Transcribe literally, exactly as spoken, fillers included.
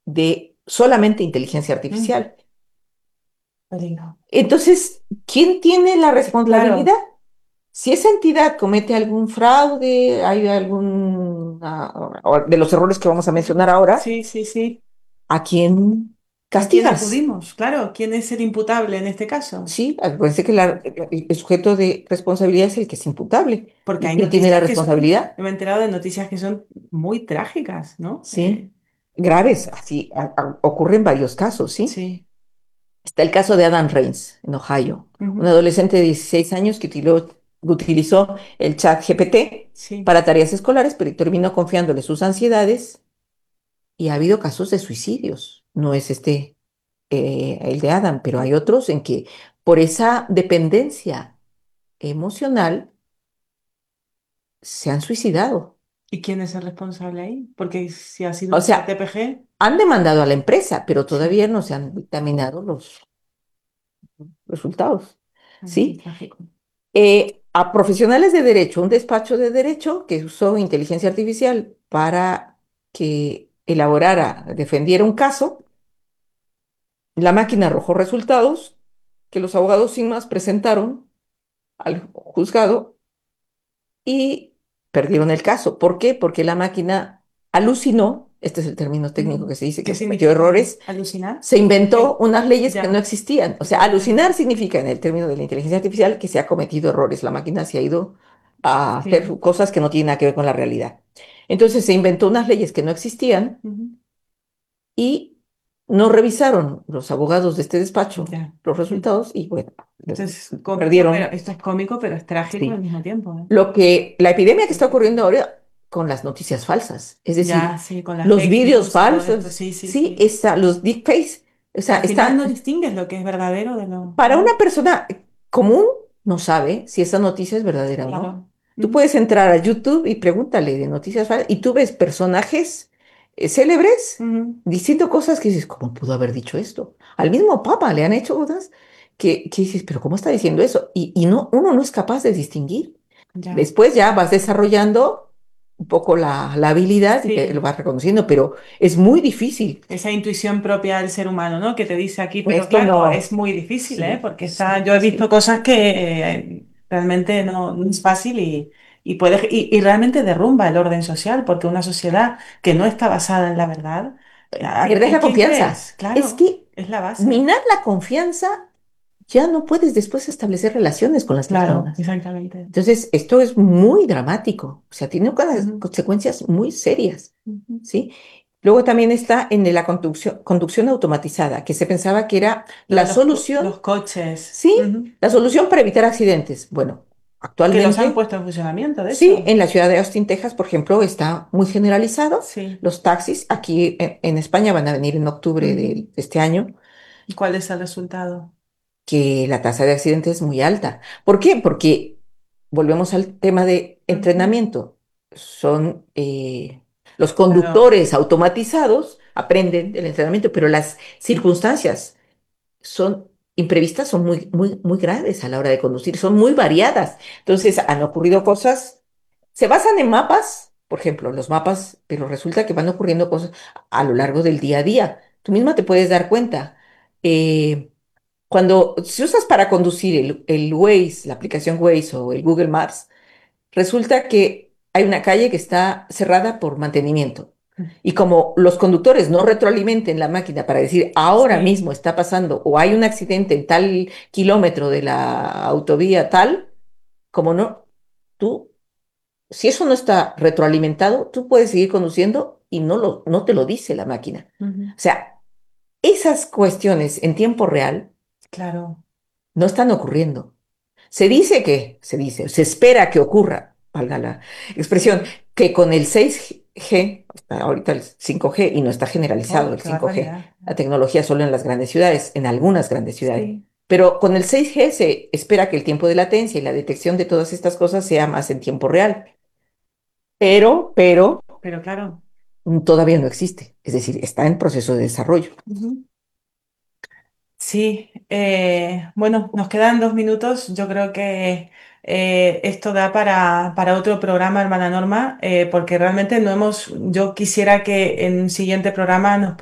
de solamente inteligencia Mm, artificial. peligro. Entonces, ¿quién tiene la responsabilidad? Claro, Si esa entidad comete algún fraude, hay algún ah, o- de los errores que vamos a mencionar ahora, sí, sí, sí. ¿a quién ¿A quién castigas? acudimos? Claro, ¿quién es el imputable en este caso? Sí, acuérdense que la- el sujeto de responsabilidad es el que es imputable. Porque ¿Y hay quién tiene la noticias que son, responsabilidad? me he enterado de noticias que son muy trágicas, ¿no? Sí, Eh, graves, así a- a- ocurren varios casos, ¿sí? sí. Está el caso de Adam Reigns, en Ohio, un Ujú, adolescente de dieciséis años que utiló- utilizó el chat G P T sí. para tareas escolares, pero terminó confiándole sus ansiedades y ha habido casos de suicidios. No es este eh, el de Adam, pero hay otros en que por esa dependencia emocional se han suicidado. ¿Y quién es el responsable ahí? Porque si ha sido O un chat sea, T P G, han demandado a la empresa, pero sí. todavía no se han dictaminado los resultados. Ay, qué ¿Sí? trágico. Eh, a profesionales de derecho, un despacho de derecho que usó inteligencia artificial para que elaborara, defendiera un caso, la máquina arrojó resultados que los abogados sin más presentaron al juzgado y perdieron el caso. ¿Por qué? Porque la máquina alucinó, este es el término técnico Ujú. que se dice, ¿Qué que cometió significa errores, alucinar? se inventó Que unas leyes que no ya, existían. O sea, ya, ya, alucinar ya. significa en el término de la inteligencia artificial que se ha cometido errores, la máquina se ha ido a hacer Sí. cosas que no tienen nada que ver con la realidad. Entonces se inventó unas leyes que no existían Ujú, y no revisaron los abogados de este despacho ya. los Mm. resultados y bueno, Esto es cómico, pero perdieron. esto es cómico, pero es trágico al Sí. mismo tiempo, ¿eh? Lo que, la epidemia que está ocurriendo ahora con las noticias falsas, es Ya, decir, sí, con las los fake vídeos news y todo esto, falsos, sí, sí, sí, sí. está, los deepfakes, o Que sea, al final no está, distingues lo que es verdadero de lo... para ¿no? una persona común no sabe si esa noticia es verdadera o no. Claro. Tú Ujú. puedes entrar a YouTube y pregúntale de noticias falsas y tú ves personajes eh, célebres Ujú. diciendo cosas que dices, ¿cómo pudo haber dicho esto? Al mismo Papa le han hecho cosas que, que dices, pero ¿cómo está diciendo eso? Y, y no, uno no es capaz de distinguir. Ya. Después ya vas desarrollando un poco la, la habilidad y te lo Sí. vas reconociendo, pero es muy difícil. Esa intuición propia del ser humano, ¿no? Que te dice aquí, pero Esto claro, es no. muy difícil, ¿eh? Sí, Porque está, sí, yo he visto sí. cosas que eh, realmente no, no es fácil y, y, puede, y, y realmente derrumba el orden social, porque una sociedad que no está basada en la verdad, ¿a- Pierdes ¿en la quién confianza. crees? Es Claro, que es la base. minar la confianza, ya no puedes después establecer relaciones con las Claro, personas. exactamente. Entonces, esto es muy dramático, o sea, tiene unas Ujú, consecuencias muy serias, ujú. ¿sí? Luego también está en la conducción, conducción automatizada, que se pensaba que era Lo de la los, co- solución, los coches, ¿sí? ujú, La solución para evitar accidentes. Bueno, que los han actualmente, puesto en funcionamiento, de sí, hecho. en la ciudad de Austin, Texas, por ejemplo, está muy generalizado. Sí. Los taxis aquí en, en España van a venir en octubre Ujú. de este año, ¿Y cuál es el resultado? que la tasa de accidentes es muy alta. ¿Por qué? Porque volvemos al tema de Ujú. entrenamiento. Son eh, los Claro. conductores automatizados, aprenden del entrenamiento, pero las circunstancias son imprevistas, son muy, muy, muy graves a la hora de conducir, son muy variadas. Entonces han ocurrido cosas, se basan en mapas, por ejemplo, los mapas, pero resulta que van ocurriendo cosas a lo largo del día a día. Tú misma te puedes dar cuenta. Eh, Cuando si usas para conducir el, el Waze, la aplicación Waze o el Google Maps, resulta que hay una calle que está cerrada por mantenimiento. Y como los conductores no retroalimenten la máquina para decir ahora Sí, mismo está pasando o hay un accidente en tal kilómetro de la autovía tal, como no, tú, si eso no está retroalimentado, tú puedes seguir conduciendo y no, lo, no te lo dice la máquina. ujú, O sea, esas cuestiones en tiempo real claro, no están ocurriendo. Se dice que, se dice, se espera que ocurra, valga la expresión, sí. que con el seis G, está ahorita el cinco G, y no está generalizado Oh, el qué cinco G, barbaridad. la tecnología solo en las grandes ciudades, en algunas grandes ciudades. Sí, Pero con el seis G se espera que el tiempo de latencia y la detección de todas estas cosas sea más en tiempo real. Pero, pero, pero claro. mm, todavía no existe. Es decir, está en proceso de desarrollo. Ujú. Sí, eh, bueno, nos quedan dos minutos. Yo creo que eh, esto da para, para otro programa, hermana Norma, eh, porque realmente no hemos, yo quisiera que en un siguiente programa nos